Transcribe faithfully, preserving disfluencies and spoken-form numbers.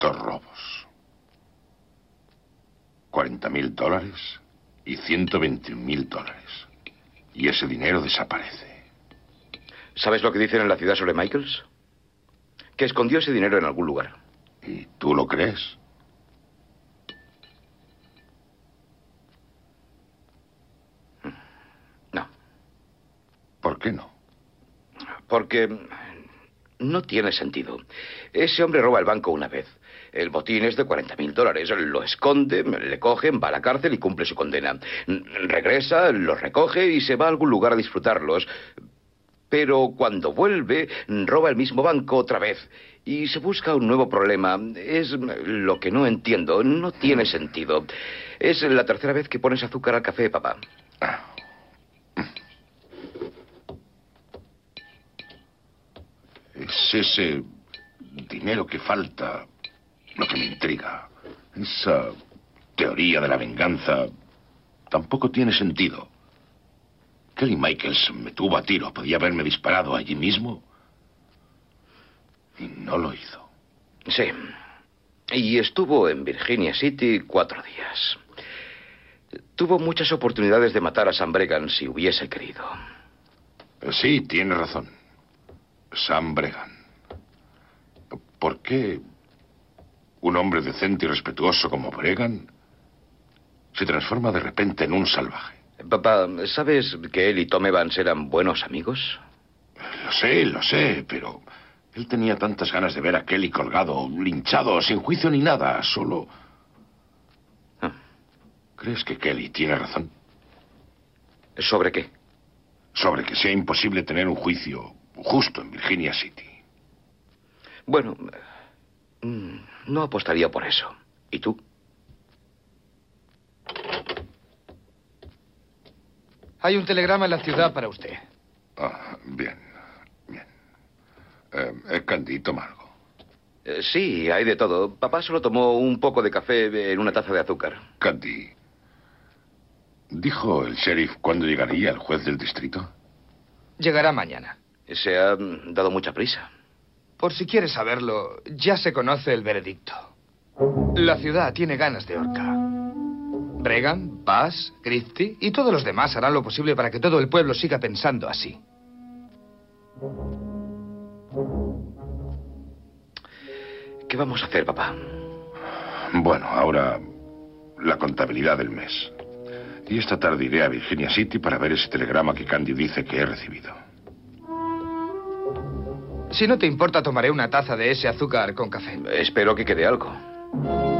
Dos robos. Cuarenta mil dólares y ciento veintiún mil dólares. Y ese dinero desaparece. ¿Sabes lo que dicen en la ciudad sobre Michaels? Que escondió ese dinero en algún lugar. ¿Y tú lo crees? No. ¿Por qué no? Porque no tiene sentido. Ese hombre roba el banco una vez. El botín es de cuarenta mil dólares. Lo esconde, le cogen, va a la cárcel y cumple su condena. Regresa, los recoge y se va a algún lugar a disfrutarlos. Pero cuando vuelve, roba el mismo banco otra vez. Y se busca un nuevo problema. Es lo que no entiendo. No tiene sentido. Es la tercera vez que pones azúcar al café, papá. Es ese dinero que falta lo que me intriga. Esa teoría de la venganza tampoco tiene sentido. Kelly Michaels me tuvo a tiro. Podía haberme disparado allí mismo. Y no lo hizo. Sí. Y estuvo en Virginia City cuatro días. Tuvo muchas oportunidades de matar a Sam Bregan si hubiese querido. Sí, tiene razón. Sam Bregan. ¿Por qué un hombre decente y respetuoso como Bregan se transforma de repente en un salvaje? Papá, ¿sabes que él y Tom Evans eran buenos amigos? Lo sé, lo sé, pero él tenía tantas ganas de ver a Kelly colgado, linchado, sin juicio ni nada, solo... Ah. ¿Crees que Kelly tiene razón? ¿Sobre qué? Sobre que sea imposible tener un juicio justo en Virginia City. Bueno, no apostaría por eso. ¿Y tú? Hay un telegrama en la ciudad para usted. Ah, bien, bien. Eh, Candy, toma algo. Eh, sí, hay de todo. Papá solo tomó un poco de café en una taza de azúcar. Candy, ¿dijo el sheriff cuándo llegaría el juez del distrito? Llegará mañana. Se ha dado mucha prisa. Por si quieres saberlo, ya se conoce el veredicto. La ciudad tiene ganas de horca. Bregan, Bass, Christie y todos los demás harán lo posible para que todo el pueblo siga pensando así. ¿Qué vamos a hacer, papá? Bueno, ahora la contabilidad del mes. Y esta tarde iré a Virginia City para ver ese telegrama que Candy dice que he recibido. Si no te importa, tomaré una taza de ese azúcar con café. Espero que quede algo.